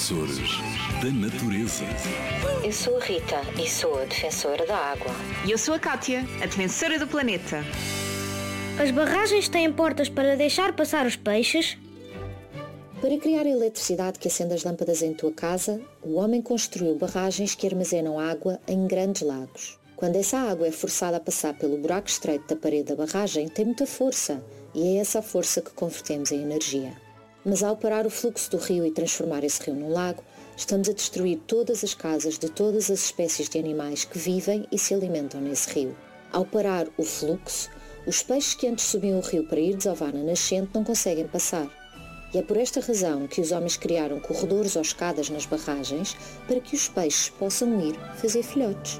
Defensores da Natureza. Eu sou a Rita e sou a defensora da água. E eu sou a Kátia, a defensora do planeta. As barragens têm portas para deixar passar os peixes? Para criar a eletricidade que acende as lâmpadas em tua casa, o homem construiu barragens que armazenam água em grandes lagos. Quando essa água é forçada a passar pelo buraco estreito da parede da barragem, tem muita força, e é essa a força que convertemos em energia. Mas ao parar o fluxo do rio e transformar esse rio num lago, estamos a destruir todas as casas de todas as espécies de animais que vivem e se alimentam nesse rio. Ao parar o fluxo, os peixes que antes subiam o rio para ir desovar na nascente não conseguem passar. E é por esta razão que os homens criaram corredores ou escadas nas barragens para que os peixes possam ir fazer filhotes.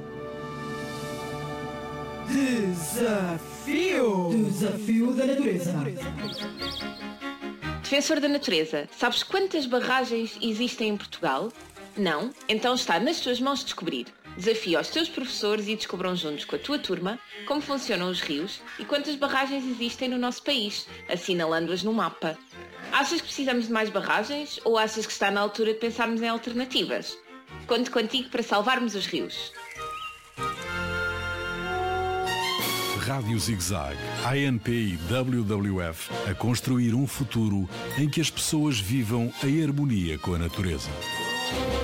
Desafio da natureza. Defensor da natureza, sabes quantas barragens existem em Portugal? Não? Então está nas tuas mãos descobrir. Desafia os teus professores e descobram juntos com a tua turma como funcionam os rios e quantas barragens existem no nosso país, assinalando-as no mapa. Achas que precisamos de mais barragens ou achas que está na altura de pensarmos em alternativas? Conto contigo para salvarmos os rios. Rádio Zig-Zag, ANP e WWF a construir um futuro em que as pessoas vivam em harmonia com a natureza.